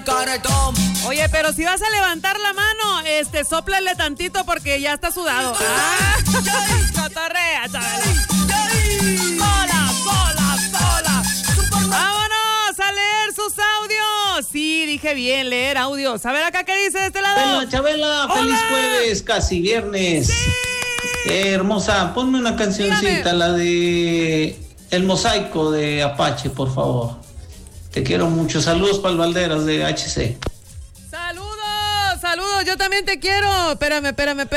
caretón. Oye, pero si vas a levantar la mano, sóplale tantito porque ya está sudado. ¡Ah! ¡Cotorrea, Chabela! ¡Sola! ¡Vámonos a leer sus audios! Sí, dije bien, leer audios. A ver acá, ¿qué dice de este lado? Chabela, feliz jueves, casi viernes. ¡Sí! Hermosa, ponme una cancioncita, Dígame. la de El Mosaico de Apache, por favor. Te quiero mucho. Saludos para el Valderas de HC. Saludos, yo también te quiero. Espérame.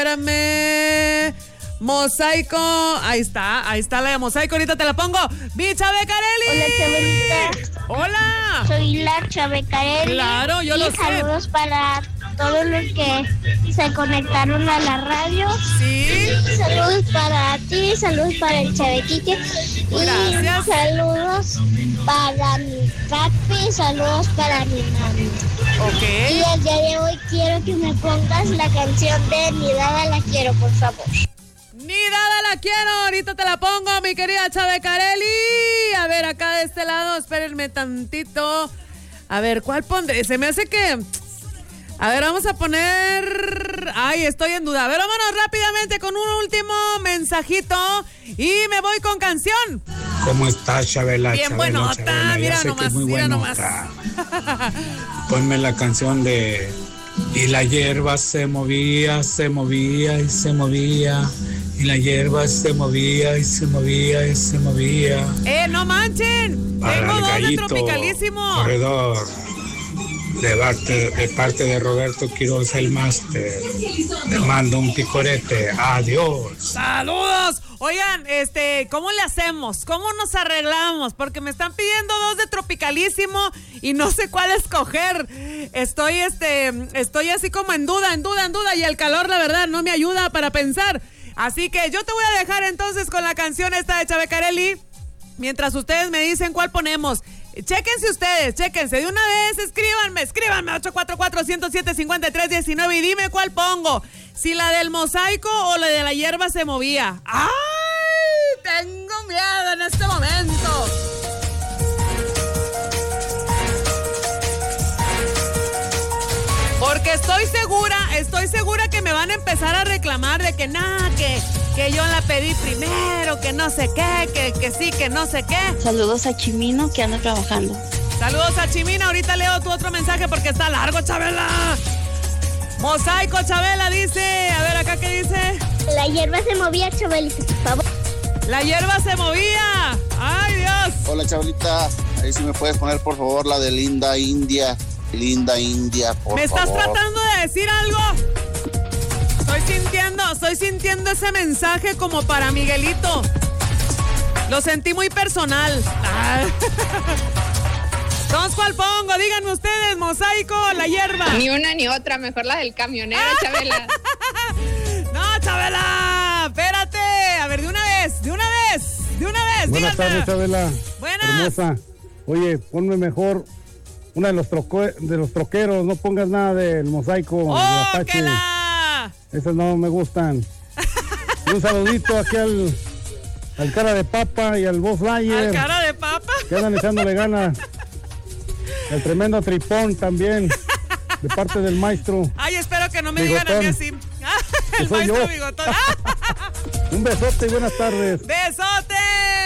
Mosaico, ahí está la de Mosaico, ahorita te la pongo. Mi Chabecarelli. Hola, Chabelita. Hola. Soy la Chabecarelli. Claro, yo lo sé. Saludos para todos los que se conectaron a la radio. Sí. Saludos para ti, saludos para el Chabequique. Gracias. Y saludos para mi papi, saludos para mi mami. Ok. Y el día de hoy quiero que me pongas la canción de Ni Dada La Quiero, por favor. Ni dada la quiero, ahorita te la pongo, mi querida Chabecarelli. A ver, acá de este lado, espérenme tantito. A ver, ¿cuál pondré? Se me hace que... A ver, vamos a poner... Ay, estoy en duda. A ver, vámonos rápidamente con un último mensajito y me voy con canción. ¿Cómo estás, Chabela? Bien buenota, mira nomás, mira nomás. Ponme la canción de... Y la hierba se movía y se movía. Y la hierba se movía y se movía. No manchen. Para Tengo el dos de gallito Tropicalísimo. corredor. De parte de Roberto Quiroz, el máster. Te mando un picorete. Adiós. ¡Saludos! Oigan, ¿cómo le hacemos? ¿Cómo nos arreglamos? Porque me están pidiendo dos de Tropicalísimo y no sé cuál escoger. Estoy así como en duda y el calor, la verdad, no me ayuda para pensar. Así que yo te voy a dejar entonces con la canción esta de Chabecarelli, mientras ustedes me dicen cuál ponemos. Chéquense de una vez, escríbanme 844-107-5319 y dime cuál pongo, si la del Mosaico o la de la hierba se movía. ¡Ay! Tengo miedo en este momento. Porque estoy segura que me van a empezar a reclamar de que nada, que yo la pedí primero, que no sé qué, que sí, que no sé qué. Saludos a Chimino que anda trabajando. Saludos a Chimina, ahorita leo tu otro mensaje porque está largo, Chabela. Mosaico, Chabela, dice, a ver acá qué dice. La hierba se movía, Chabelita, por favor. La hierba se movía. ¡Ay, Dios! Hola, Chabelita. Ahí sí me puedes poner, por favor, la de Linda India, por favor. ¿Me estás tratando de decir algo? Estoy sintiendo ese mensaje como para Miguelito. Lo sentí muy personal. Entonces, ¿cuál pongo? Díganme ustedes, Mosaico o la hierba. Ni una ni otra, mejor la del camionero, Chabela. No, Chabela, espérate. A ver, de una vez. Buenas díganme. tardes, Chabela. Buenas. Hermosa. Oye, ponme mejor una de los troqueros. No pongas nada del Mosaico, del Apache. Esas no me gustan. Y un saludito aquí al cara de papa y al Boss Layer. ¿Al cara de papa? Que andan echándole ganas. El tremendo tripón también. De parte del maestro. Ay, espero que no me Bigotón. digan a mí así. El soy maestro yo. Bigotón. Un besote y buenas tardes. ¡Besote!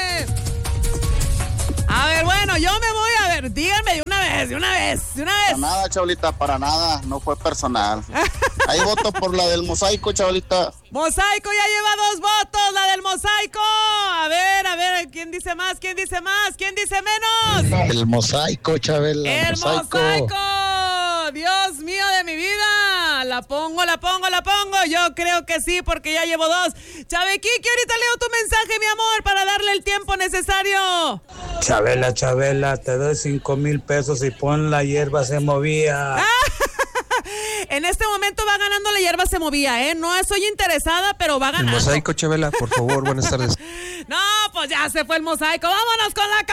A ver, bueno, yo me voy a ver. Díganme de una vez. Para nada, Chabelita, para nada. No fue personal. Ahí voto por la del Mosaico, Chabelita. Mosaico ya lleva 2 votos, la del Mosaico. A ver, ¿quién dice más? ¿Quién dice menos? El Mosaico, Chabela. El Mosaico. Dios mío de mi vida. La pongo. Yo creo que sí, porque ya llevo 2. Chabequique, ahorita leo tu mensaje, mi amor, para darle el tiempo necesario. Chabela, te doy 5,000 pesos y pon la hierba se movía. En este momento va ganando la hierba se movía, ¿eh? No soy interesada, pero va ganando. El Mosaico, Chabela, por favor, buenas tardes. No, pues ya se fue el Mosaico. Vámonos con la